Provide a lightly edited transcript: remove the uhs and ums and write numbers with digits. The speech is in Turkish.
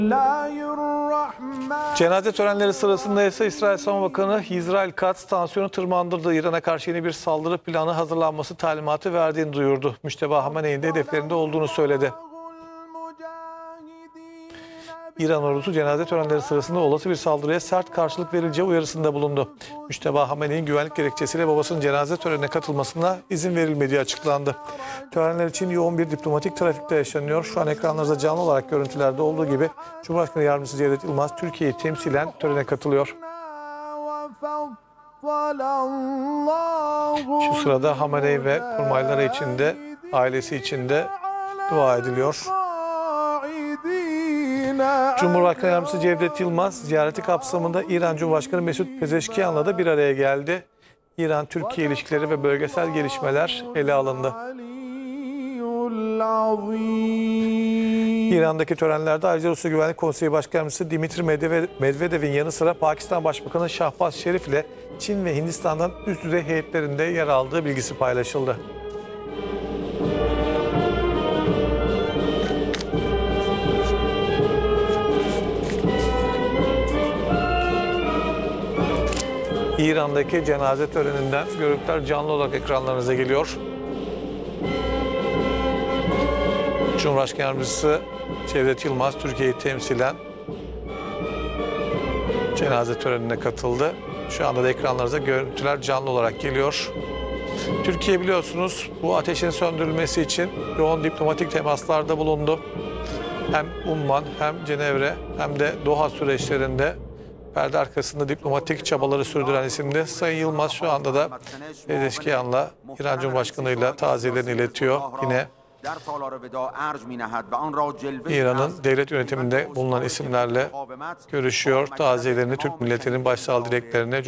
Cenaze törenleri sırasında ise İsrail Savunma Bakanı İsrail Katz tansiyonu tırmandırdı. İran'a karşı yeni bir saldırı planı hazırlanması talimatı verdiğini duyurdu. Müşteba Hamene'nin de hedeflerinde olduğunu söyledi. İran ordusu cenaze törenleri sırasında olası bir saldırıya sert karşılık verileceği uyarısında bulundu. Müşteba Hamene'nin güvenlik gerekçesiyle babasının cenaze törenine katılmasına izin verilmediği açıklandı. Törenler için yoğun bir diplomatik trafikte yaşanıyor. Şu an ekranlarınızda canlı olarak görüntülerde olduğu gibi Cumhurbaşkanı Yardımcısı Cevdet Yılmaz Türkiye'yi temsilen törene katılıyor. Şu sırada Hamenei ve kurmayları için de ailesi için de dua ediliyor. Cumhurbaşkanı Yardımcısı Cevdet Yılmaz ziyareti kapsamında İran Cumhurbaşkanı Mesut Pezeşkiyan'la da bir araya geldi. İran-Türkiye ilişkileri ve bölgesel gelişmeler ele alındı. İran'daki törenlerde ayrıca Rusya Güvenlik Konseyi Başkan Yardımcısı Dimitri Medvedev'in yanı sıra Pakistan Başbakanı Şahbaz Şerif ile Çin ve Hindistan'dan üst düzey heyetlerinde yer aldığı bilgisi paylaşıldı. İran'daki cenaze töreninden görüntüler canlı olarak ekranlarınıza geliyor. Cumhurbaşkanı Yardımcısı Cevdet Yılmaz Türkiye'yi temsilen cenaze törenine katıldı. Şu anda da ekranlarınıza görüntüler canlı olarak geliyor. Türkiye biliyorsunuz bu ateşin söndürülmesi için yoğun diplomatik temaslarda bulundu. Hem Umman hem Cenevre hem de Doha süreçlerinde perde arkasında diplomatik çabaları sürdüren isimdi. Sayın Yılmaz şu anda da Pezeşkiyan'la İran Cumhurbaşkanı'yla taziyelerini iletiyor. Yine İran'ın devlet yönetiminde bulunan isimlerle görüşüyor. Taziyelerini Türk milletinin başsağlığı dileklerini